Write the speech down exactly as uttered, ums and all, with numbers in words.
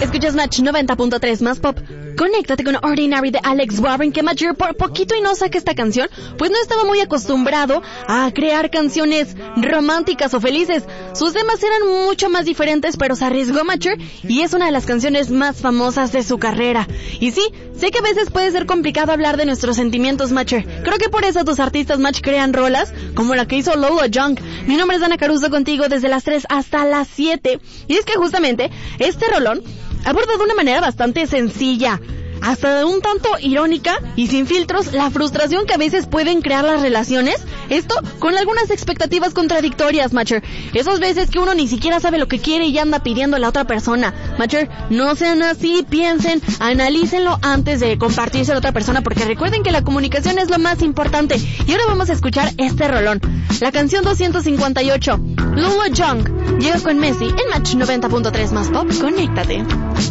Escuchas Match noventa punto tres más pop. Conéctate con Ordinary de Alex Warren, que Matcher por poquito y no saca esta canción, pues no estaba muy acostumbrado a crear canciones románticas o felices. Sus temas eran mucho más diferentes, pero se arriesgó Matcher y es una de las canciones más famosas de su carrera. Y sí, sé que a veces puede ser complicado hablar de nuestros sentimientos, Matcher. Creo que por eso tus artistas Match crean rolas como la que hizo Lola Young. Mi nombre es Dana Caruso, contigo desde las tres hasta las siete. Y es que justamente este rolón aborda de una manera bastante sencilla, hasta un tanto irónica y sin filtros, la frustración que a veces pueden crear las relaciones, esto con algunas expectativas contradictorias, Matcher. Esas veces que uno ni siquiera sabe lo que quiere y ya anda pidiendo a la otra persona. Matcher, no sean así, piensen, analícenlo antes de compartirse a la otra persona, porque recuerden que la comunicación es lo más importante. Y ahora vamos a escuchar este rolón, la canción doscientos cincuenta y ocho, Lola Young, llega con Messi en Match noventa punto tres más pop. Conéctate.